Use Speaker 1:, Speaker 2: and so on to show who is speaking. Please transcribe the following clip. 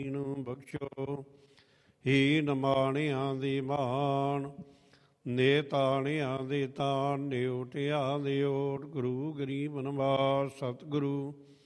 Speaker 1: ਨੂੰ ਬਖਸ਼ੋ। ਹੀਨ ਮਾਣਿਆਂ ਦੀ ਮਾਣ, ਨੇ ਤਾਣਿਆਂ ਦੇ ਤਾਣ, ਨਿਉਟਿਆਂ ਦੇ ਓਟ। ਗੁਰੂ ਗਰੀਬ ਨਿਵਾਸ ਸਤਿਗੁਰੂ